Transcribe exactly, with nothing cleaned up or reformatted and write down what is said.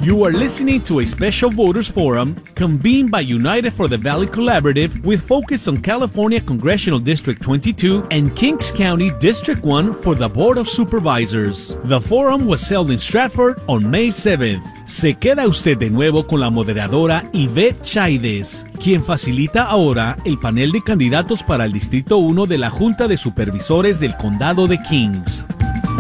You are listening to a special voters forum convened by United for the Valley Collaborative with focus on California Congressional District twenty-two and Kings County District one for the Board of Supervisors. The forum was held in Stratford on May seventh. Se queda usted de nuevo con la moderadora Yvette Chaides, quien facilita ahora el panel de candidatos para el Distrito uno de la Junta de Supervisores del Condado de Kings.